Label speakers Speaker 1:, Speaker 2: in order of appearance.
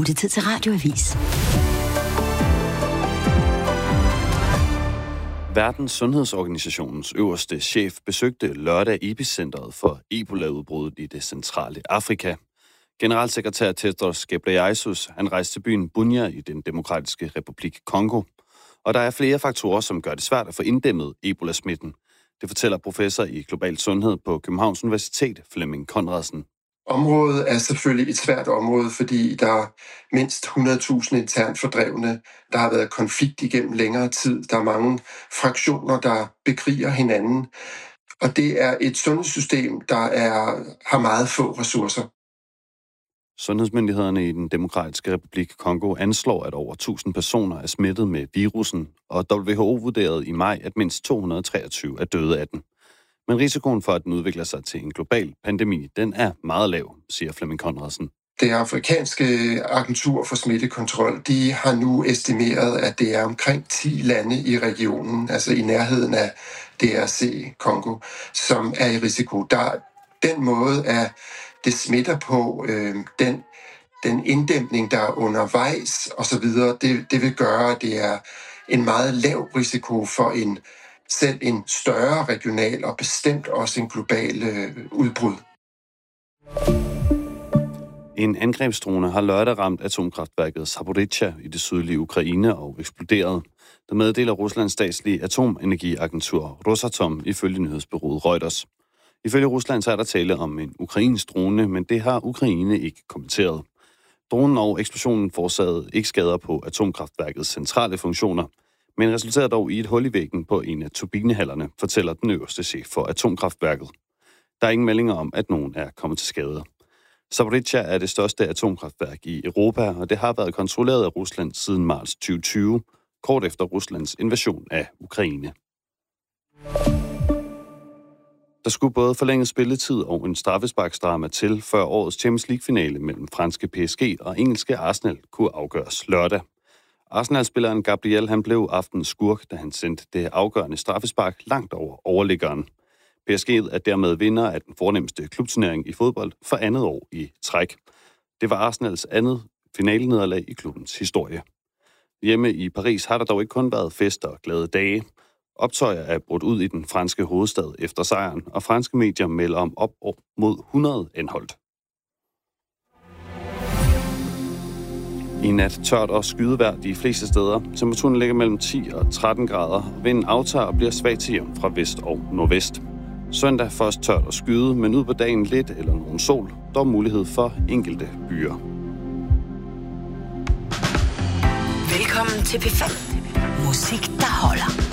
Speaker 1: det er tid til Radioavis.
Speaker 2: Verdens Sundhedsorganisationens øverste chef besøgte lørdag epicentret for Ebola-udbruddet i det centrale Afrika. Generalsekretær Tedros Ghebreyesus, han rejste til byen Bunia i den demokratiske republik Kongo. Og der er flere faktorer, som gør det svært at få inddæmmet Ebola-smitten. Det fortæller professor i global sundhed på Københavns Universitet, Flemming Conradsen.
Speaker 3: Området er selvfølgelig et svært område, fordi der er mindst 100.000 internt fordrevne. Der har været konflikt igennem længere tid. Der er mange fraktioner, der bekriger hinanden. Og det er et sundhedssystem, der har meget få ressourcer.
Speaker 2: Sundhedsmyndighederne i den demokratiske republik Kongo anslår, at over 1000 personer er smittet med virusen, og WHO vurderede i maj, at mindst 223 er døde af den. Men risikoen for, at den udvikler sig til en global pandemi, den er meget lav, siger Flemming Conradsen.
Speaker 3: Det afrikanske agentur for smittekontrol, de har nu estimeret, at det er omkring 10 lande i regionen, altså i nærheden af DRC, Kongo, som er i risiko. Den måde, at det smitter på, den inddæmning, der er undervejs osv., det vil gøre, at det er en meget lav risiko for selv en større regional og bestemt også en global udbrud.
Speaker 2: En angrebsdrone har lørdag ramt atomkraftværket Zaporizhzhia i det sydlige Ukraine og eksploderet. Der meddeler Ruslands statslige atomenergiagentur Rosatom ifølge nyhedsbureauet Reuters. Ifølge Rusland så er der tale om en ukrainsk drone, men det har Ukraine ikke kommenteret. Dronen og eksplosionen forårsagede ikke skader på atomkraftværkets centrale funktioner, men resulterer dog i et hul i væggen på en af turbinehallerne, fortæller den øverste chef for atomkraftværket. Der er ingen meldinger om, at nogen er kommet til skade. Zaporizhzhia er det største atomkraftværk i Europa, og det har været kontrolleret af Rusland siden marts 2020, kort efter Ruslands invasion af Ukraine. Der skulle både forlænget spilletid og en straffesparksdrama til, før årets Champions League-finale mellem franske PSG og engelske Arsenal kunne afgøres lørdag. Arsenal-spilleren Gabriel han blev aftenens skurk, da han sendte det afgørende straffespark langt over overliggeren. PSG er dermed vinder af den fornemmeste klubturnering i fodbold for andet år i træk. Det var Arsenals andet finalenederlag i klubbens historie. Hjemme i Paris har der dog ikke kun været fester og glade dage. Optøjer er brudt ud i den franske hovedstad efter sejren, og franske medier melder om op mod 100 anholdt. I nat tørt og skydevejr de fleste steder. Temperaturen ligger mellem 10 og 13 grader. Vinden aftager og bliver svag til jævn fra vest og nordvest. Søndag først tørt og skyde, men ud på dagen lidt eller nogen sol. Dog mulighed for enkelte byer.
Speaker 1: Velkommen til P5. Musik, der holder.